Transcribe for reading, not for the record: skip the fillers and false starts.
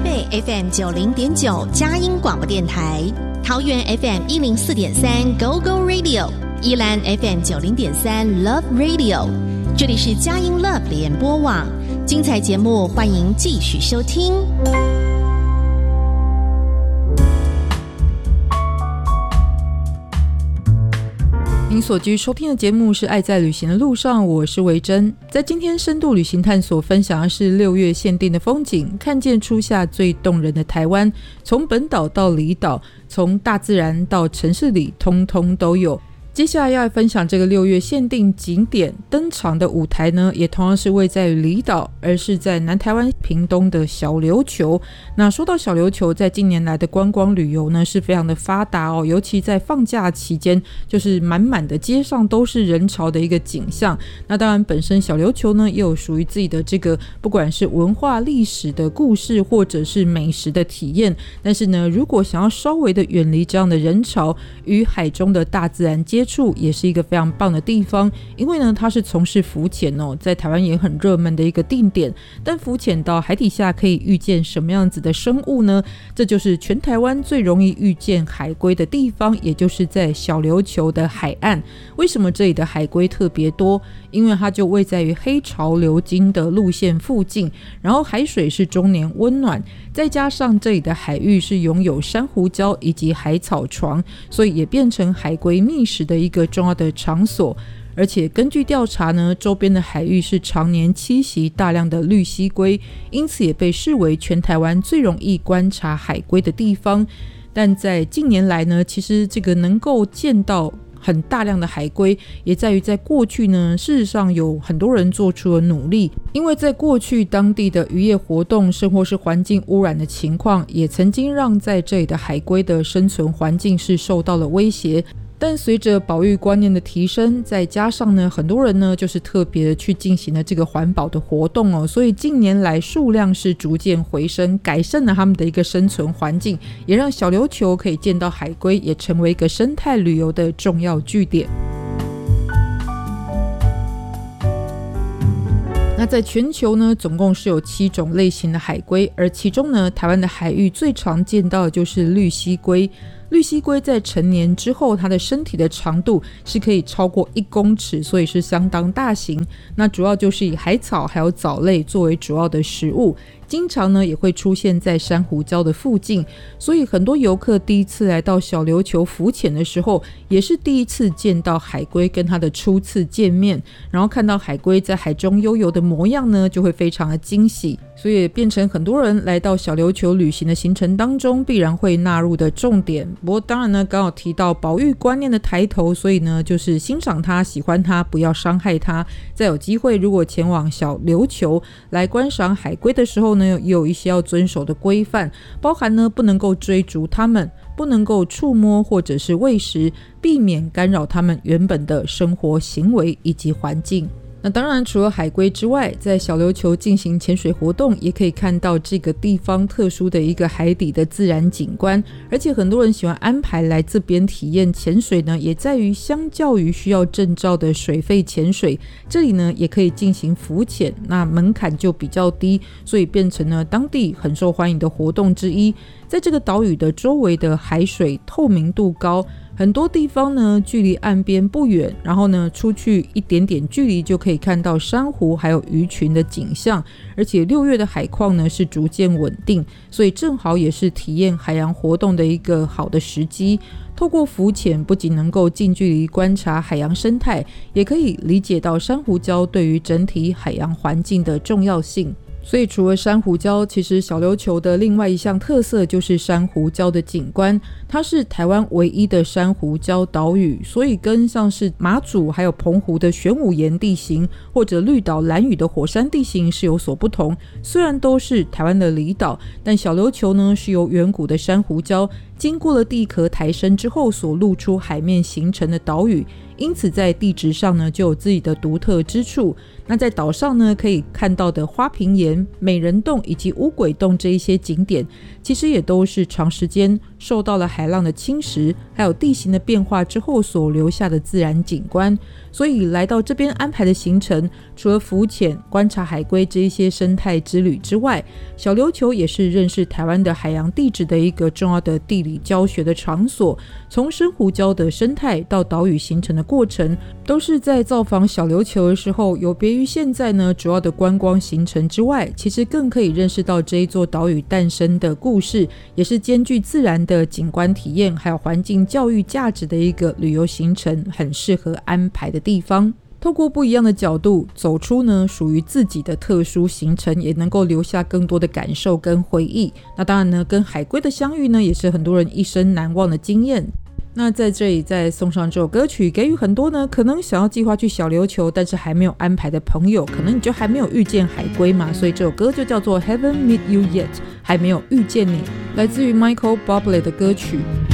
北 FM 90.9佳音广播电台，桃园 FM 104.3 Go Go Radio， 宜兰 FM 90.3 Love Radio， 这里是佳音 Love 联播网，精彩节目欢迎继续收听。 您所继续收听的节目是爱在旅行的路上，我是维珍。在今天深度旅行探索分享的是6月限定的风景，看见初夏最动人的台湾，从本岛到离岛，从大自然到城市里，通通都有。接下来要来分享这个6月限定景点登场的舞台呢，也同样是位在离岛，而是在南台湾屏东的小琉球。那说到小琉球，在近年来的观光旅游呢是非常的发达哦，尤其在放假期间，就是满满的街上都是人潮的一个景象。那当然本身小琉球呢也有属于自己的这个不管是文化历史的故事或者是美食的体验，但是呢如果想要稍微的远离这样的人潮，与海中的大自然接触也是一个非常棒的地方。因为呢它是从事浮潜哦，在台湾也很热门的一个定点。但浮潜到海底下可以遇见什么样子的生物呢？这就是全台湾最容易遇见海龟的地方，也就是在小琉球的海岸。为什么这里的海龟特别多？因为它就位在于黑潮流经的路线附近，然后海水是终年温暖，再加上这里的海域是拥有珊瑚礁以及海草床，所以也变成海龟觅食的一个重要的场所。而且根据调查呢，周边的海域是常年栖息大量的绿蜥龟，因此也被视为全台湾最容易观察海龟的地方。但在近年来呢，其实这个能够见到很大量的海龟，也在于在过去呢，事实上有很多人做出了努力。因为在过去当地的渔业活动甚或是环境污染的情况，也曾经让在这里的海龟的生存环境是受到了威胁。但随着保育观念的提升，再加上呢很多人呢就是特别的去进行了这个环保的活动哦，所以近年来数量是逐渐回升，改善了他们的一个生存环境，也让小琉球可以见到海龟，也成为一个生态旅游的重要据点。那在全球呢，总共是有7种类型的海龟，而其中呢，台湾的海域最常见到的就是绿蜥龟。绿蜥龟在成年之后，它的身体的长度是可以超过1公尺，所以是相当大型。那主要就是以海草还有藻类作为主要的食物，经常呢也会出现在珊瑚礁的附近，所以很多游客第一次来到小琉球浮潜的时候，也是第一次见到海龟，跟它的初次见面，然后看到海龟在海中悠游的模样呢，就会非常的惊喜，所以也变成很多人来到小琉球旅行的行程当中必然会纳入的重点。不过当然呢，刚好提到保育观念的抬头，所以呢就是欣赏它，喜欢它，不要伤害它。再有机会如果前往小琉球来观赏海龟的时候呢，也有一些要遵守的规范，包含呢不能够追逐它们，不能够触摸或者是喂食，避免干扰它们原本的生活行为以及环境。那当然除了海龟之外，在小琉球进行潜水活动，也可以看到这个地方特殊的一个海底的自然景观。而且很多人喜欢安排来这边体验潜水呢，也在于相较于需要证照的水肺潜水，这里呢也可以进行浮潜，那门槛就比较低，所以变成了当地很受欢迎的活动之一。在这个岛屿的周围的海水透明度高，很多地方呢距离岸边不远，然后呢出去一点点距离就可以看到珊瑚还有鱼群的景象。而且6月的海况呢是逐渐稳定，所以正好也是体验海洋活动的一个好的时机。透过浮潜不仅能够近距离观察海洋生态，也可以理解到珊瑚礁对于整体海洋环境的重要性。所以除了珊瑚礁，其实小琉球的另外一项特色就是珊瑚礁的景观，它是台湾唯一的珊瑚礁岛屿，所以跟像是马祖还有澎湖的玄武岩地形，或者绿岛兰屿的火山地形是有所不同。虽然都是台湾的离岛，但小琉球呢是由远古的珊瑚礁经过了地壳抬升之后所露出海面形成的岛屿，因此在地质上呢就有自己的独特之处。那在岛上呢可以看到的花瓶岩、美人洞以及乌鬼洞这一些景点，其实也都是长时间受到了海浪的侵蚀，还有地形的变化之后所留下的自然景观。所以来到这边安排的行程，除了浮潜、观察海龟这一些生态之旅之外，小琉球也是认识台湾的海洋地质的一个重要的地理教学的场所。从珊瑚礁的生态到岛屿形成的过程，都是在造访小琉球的时候，有别于现在呢主要的观光行程之外，其实更可以认识到这一座岛屿诞生的故事，也是兼具自然的景观体验还有环境教育价值的一个旅游行程，很适合安排的地方。透过不一样的角度走出呢属于自己的特殊行程，也能够留下更多的感受跟回忆。那当然呢，跟海龟的相遇呢也是很多人一生难忘的经验。那在这里再送上这首歌曲，给予很多呢可能想要计划去小琉球但是还没有安排的朋友，可能你就还没有遇见海龟嘛，所以这首歌就叫做 Haven't Met You Yet， 还没有遇见你，来自于 Michael Bublé 的歌曲。